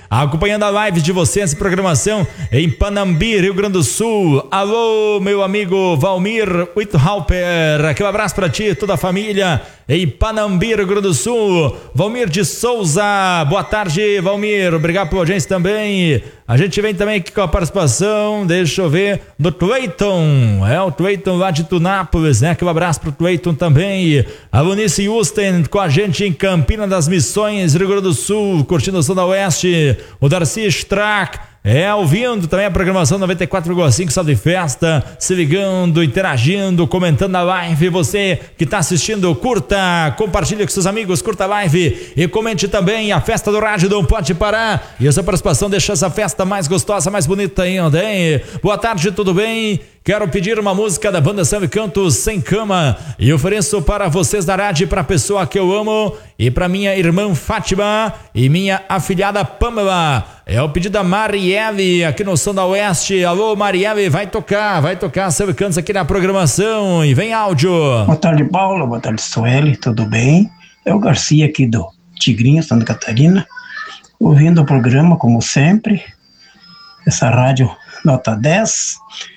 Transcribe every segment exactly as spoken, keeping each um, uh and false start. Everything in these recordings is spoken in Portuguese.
acompanhando a live de vocês, programação em Panambi, Rio Grande do Sul. Alô, meu amigo Valmir Witthauper, aquele abraço pra ti, toda a família em Panambi, Rio Grande do Sul. Valmir de Souza, boa tarde, Valmir, obrigado pela audiência também. A gente vem também aqui com a participação, deixa eu ver, do Cleiton, é o Cleiton lá de Tunápolis, né? Aquele abraço pro Cleiton também. A Lunice Houston com a gente em Campina das Missões, Rio Grande do Sul, curtindo o Zona Oeste. O Darcy Strack, é, ouvindo também a programação noventa e quatro vírgula cinco, Salve Festa, se ligando, interagindo, comentando a live. Você que está assistindo, curta, compartilhe com seus amigos, curta a live e comente também. A festa do rádio não pode parar e a sua participação deixa essa festa mais gostosa, mais bonita ainda, hein? Boa tarde, tudo bem? Quero pedir uma música da banda Samba e Canto Sem Cama e ofereço para vocês da rádio, para a pessoa que eu amo e para minha irmã Fátima e minha afilhada Pamela. É o pedido da Marielle aqui no Zona Oeste. Alô, Marielle, vai tocar, vai tocar Samba e Cantos aqui na programação e vem áudio. Boa tarde, Paula, boa tarde, Sueli, tudo bem? É o Garcia aqui do Tigrinho, Santa Catarina, ouvindo o programa como sempre, essa rádio nota dez.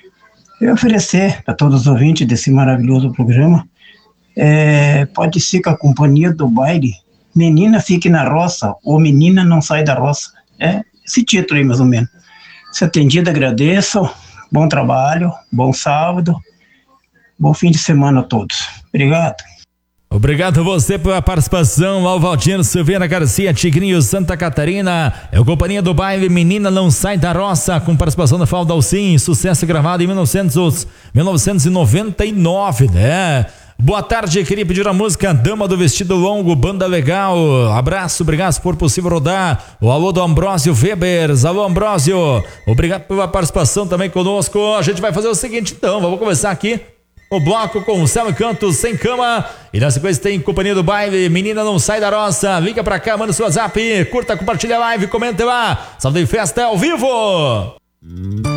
Eu oferecer para todos os ouvintes desse maravilhoso programa, é, pode ser com a companhia do baile, Menina Fique na Roça, ou Menina Não Sai da Roça. É esse título aí, mais ou menos. Se atendido, agradeço. Bom trabalho, bom sábado, bom fim de semana a todos. Obrigado. Obrigado a você pela participação, Alvaldino Silveira Garcia, Tigrinho, Santa Catarina. É a companhia do baile Menina Não Sai da Roça, com participação da Falda Alcim, sucesso gravado em mil novecentos e noventa e nove, né? Boa tarde, queria pedir a música Dama do Vestido Longo, banda legal. Abraço, obrigado por possível rodar. O alô do Ambrósio Weber, alô Ambrósio, obrigado pela participação também conosco. A gente vai fazer o seguinte então, vamos começar aqui o bloco com o Samba e Canto Sem Cama. E na sequência tem companhia do baile Menina Não Sai da Roça. Liga pra cá, manda o seu WhatsApp, curta, compartilha a live, comenta lá. Salve Festa ao vivo!